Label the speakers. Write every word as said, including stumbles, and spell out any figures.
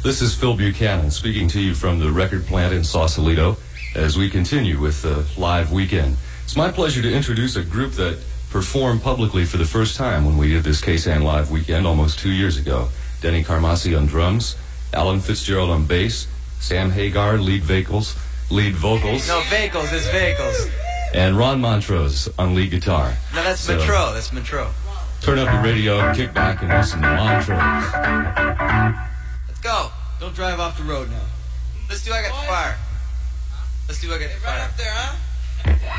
Speaker 1: This is Phil Buchanan speaking to you from the record plant in Sausalito as we continue with the live weekend. It's my pleasure to introduce a group that performed publicly for the first time when we did this K-San live weekend almost two years ago. Denny Carmassi on drums, Alan Fitzgerald on bass, Sam Hagar lead vocals, lead vocals.
Speaker 2: No, vocals, it's vocals.
Speaker 1: And Ron Montrose on lead guitar.
Speaker 2: No, that's so, Montreux, that's Montreux.
Speaker 1: Turn up your radio, kick back, and listen to Montrose.
Speaker 2: Let's go.
Speaker 3: Don't drive off the road now.
Speaker 2: Let's do I Got the Fire. Let's do I Got the Fire.
Speaker 3: Right up there, huh?